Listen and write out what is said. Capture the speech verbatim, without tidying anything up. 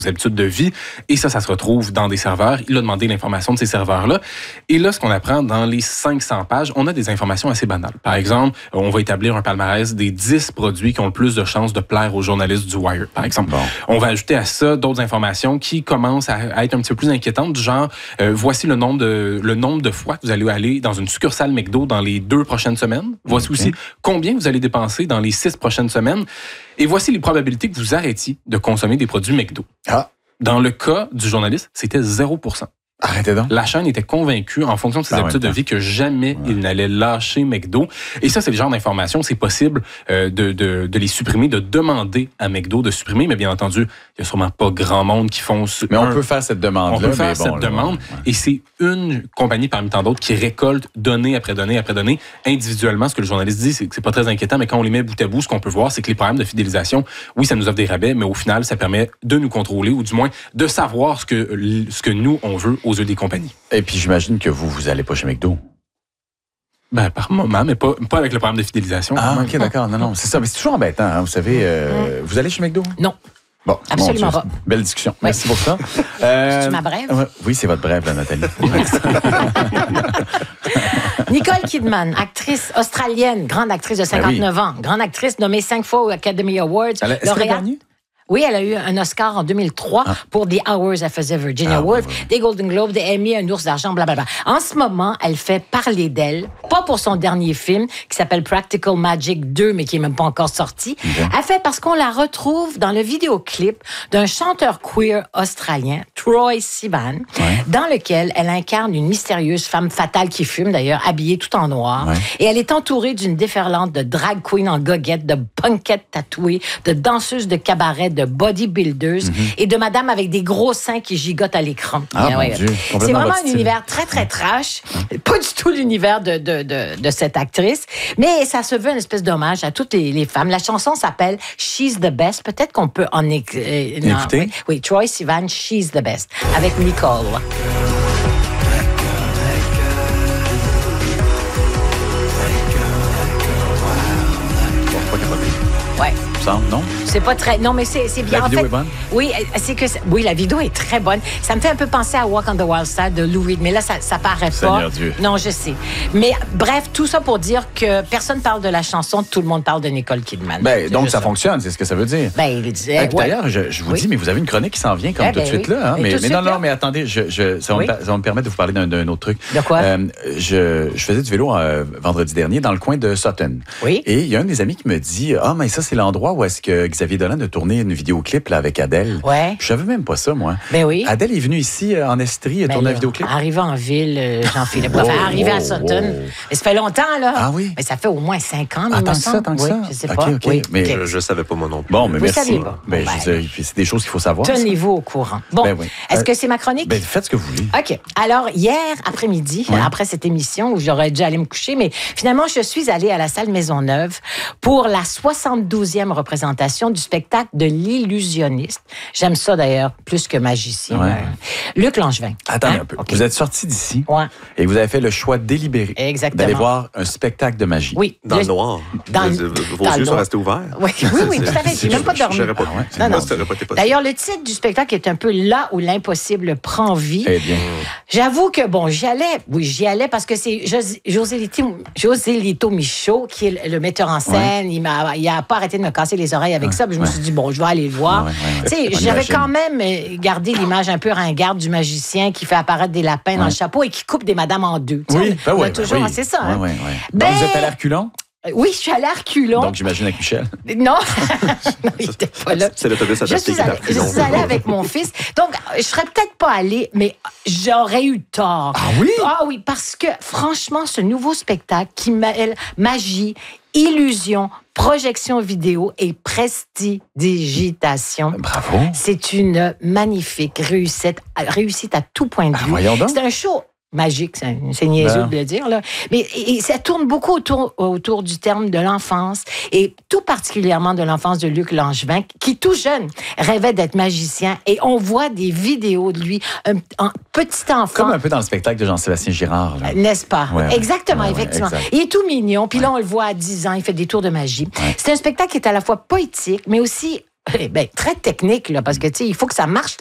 habitudes de vie. Et ça, ça se retrouve dans des serveurs. Il a demandé l'information de ces serveurs-là. Et là, ce qu'on apprend dans les cinq cents pages, on a des informations assez banales. Par exemple, on va établir un palmarès des dix produits qui ont le plus de chances de plaire aux journalistes du Wire, par exemple. Bon. On va ajouter à ça d'autres informations qui commencent à, à être un petit peu plus inquiétantes, du genre, euh, voici le nombre, de, le nombre de fois que vous allez aller dans une succursale McDo dans les deux prochaines semaines. Voici okay. aussi combien vous allez dépenser dans les six prochaines semaines. Et voici les probabilités que vous arrêtiez de consommer des produits McDo. Ah. Dans le cas du journaliste, c'était zéro pour cent. Arrêtez donc. La chaîne était convaincue, en fonction de ses ah, habitudes ouais, de vie, que jamais ouais. il n'allait lâcher McDo. Et ça, c'est le genre d'information, c'est possible euh, de, de, de les supprimer, de demander à McDo de supprimer. Mais bien entendu, il n'y a sûrement pas grand monde qui font... Mais on un, peut faire cette demande-là. On peut faire mais cette bon, demande. Là, ouais. Et c'est une compagnie parmi tant d'autres qui récolte donnée après donnée après donnée. Individuellement, ce que le journaliste dit, c'est que c'est pas très inquiétant, mais quand on les met bout à bout, ce qu'on peut voir, c'est que les programmes de fidélisation, oui, ça nous offre des rabais, mais au final, ça permet de nous contrôler, ou du moins de savoir ce que, ce que nous, on veut aux yeux des compagnies. Et puis, j'imagine que vous, vous allez pas chez McDo. Ben, par moment, mais pas, pas avec le programme de fidélisation. Ah, OK, d'accord. Non, non, c'est ça. Mais c'est toujours embêtant, hein, vous savez. Euh, mm. Vous allez chez McDo? Non. Bon, absolument bon, pas. Belle discussion. Oui. Merci pour ça. Euh, c'est ma brève? Oui, c'est votre brève, là, Nathalie. Nicole Kidman, actrice australienne, grande actrice de cinquante-neuf ben oui. ans, grande actrice nommée cinq fois aux Academy Awards. Elle a, est-ce qu'elle a gagné? Oui, elle a eu un Oscar en deux mille trois ah. pour The Hours elle faisait Virginia ah, Woolf, oui. des Golden Globes, des Emmy, un ours d'argent, blablabla. En ce moment, elle fait parler d'elle, pas pour son dernier film qui s'appelle Practical Magic deux, mais qui est même pas encore sorti. Okay. Elle fait parce qu'on la retrouve dans le vidéoclip d'un chanteur queer australien, Troye Sivan, ouais. dans lequel elle incarne une mystérieuse femme fatale qui fume, d'ailleurs, habillée tout en noir. Ouais. Et elle est entourée d'une déferlante de drag queen en goguette, de punkettes tatouées, de danseuses de cabaret, de bodybuilders mm-hmm. et de madame avec des gros seins qui gigotent à l'écran. Ah, ouais, mon Dieu, c'est vraiment un univers très, très trash. Hein? Pas du tout l'univers de, de, de, de cette actrice, mais ça se veut une espèce d'hommage à toutes les, les femmes. La chanson s'appelle She's the Best. Peut-être qu'on peut en écouter. Euh, oui, oui, Troye Sivan, She's the Best, avec Nicole. Ouais. Non? C'est pas très... Non, mais c'est, c'est bien. La vidéo en fait, est bonne? Oui, c'est que... Oui, la vidéo est très bonne. Ça me fait un peu penser à Walk on the Wild Side de Lou Reed, mais là, ça, ça paraît Seigneur pas. Dieu. Non, je sais. Mais bref, tout ça pour dire que personne parle de la chanson, tout le monde parle de Nicole Kidman. Ben, donc, ça, ça fonctionne, c'est ce que ça veut dire. Ben, il disait... Ben, d'ailleurs, je, je vous oui. dis, mais vous avez une chronique qui s'en vient comme eh tout ben, de suite oui. là. Hein? Mais, mais, mais non, non, mais attendez, je, je, ça, oui. va me, ça va me permettre de vous parler d'un, d'un autre truc. De quoi? Euh, je, je faisais du vélo euh, vendredi dernier dans le coin de Sutton. Oui. Et il y a un des amis qui me dit, ah, mais ça, c'est l'endroit où est-ce que Xavier Dolan a tourné une vidéoclip là, avec Adèle. Ouais. Je savais même pas ça, moi. Ben oui. Adèle est venue ici euh, en Estrie tourner un vidéoclip. Arrivé en ville, euh, Jean-Philippe. Enfin, oh, arrivé oh, à Sutton. Oh. Et ça fait longtemps, là. Ah oui? Mais ça fait au moins cinq ans, ah, il me tant semble. que ça, tant que oui, ça. Je sais okay, pas. Okay. Oui. Mais okay. je, je savais pas, moi non plus. Bon, mais Vous merci. saviez pas. Ben, bon, je ben, sais, c'est des choses qu'il faut savoir. Tenez-vous au courant. Bon, ben, oui. est-ce euh, que c'est ma chronique? Ben, faites ce que vous voulez. OK. Alors, hier après-midi, ouais. après cette émission où j'aurais dû aller me coucher, mais finalement, je suis allée à la salle Maisonneuve pour la soixante-douzième représentation du spectacle de l'illusionniste. J'aime ça, d'ailleurs, plus que magicien. Ouais. Luc Langevin. Attendez hein? un peu. Okay. Vous êtes sorti d'ici ouais. et vous avez fait le choix délibéré Exactement. d'aller voir un spectacle de magie. Oui. Dans le, le noir. Dans le, Vos dans yeux le sont restés ouverts. Oui, oui, oui, tout à fait. J'ai même pas dormi. J'aurais pas, ah, ouais. non, non. Pas D'ailleurs, le titre du spectacle est un peu là où l'impossible prend vie. Eh bien. J'avoue que, bon, j'y allais. Oui, j'y allais parce que c'est José Lito, José Lito Michaud qui est le metteur en scène. Ouais. Il m'a, il a pas arrêté de me casser les oreilles avec ouais. ça. Puis je me suis dit, bon, je vais aller le voir. Ouais, ouais, ouais. Tu sais, j'avais quand même gardé l'image un peu ringarde du magicien qui fait apparaître des lapins ouais. dans le chapeau et qui coupe des madames en deux. Oui, ben ouais, toujours, oui. c'est ça. Ouais, hein? ouais, ouais. Ben, donc, vous êtes allé à reculons? Oui, je suis allée à reculons. Donc, j'imagine avec Michel. Non, non il n'était pas là. C'est l'autobus adapté qui est à reculons. Je suis allée avec mon fils. Donc, je serais peut-être pas allée, mais j'aurais eu tort. Ah oui? Ah oui, parce que, franchement, ce nouveau spectacle qui mêle magie, illusion, projection vidéo et prestidigitation. Bravo. C'est une magnifique réussite, réussite à tout point de vue. Ah, voyons donc. C'est un show magique, c'est, c'est niaiseux ben. de le dire, là. Mais et, et ça tourne beaucoup autour, autour du terme de l'enfance, et tout particulièrement de l'enfance de Luc Langevin, qui, tout jeune, rêvait d'être magicien. Et on voit des vidéos de lui, un, un petit enfant. Comme un peu dans le spectacle de Jean-Sébastien Girard. Là. N'est-ce pas? Ouais, Exactement, ouais, effectivement. Ouais, exact. Il est tout mignon, puis ouais. là, on le voit à dix ans, il fait des tours de magie. Ouais. C'est un spectacle qui est à la fois poétique, mais aussi Eh ben, très technique, là, parce que, tu sais, il faut que ça marche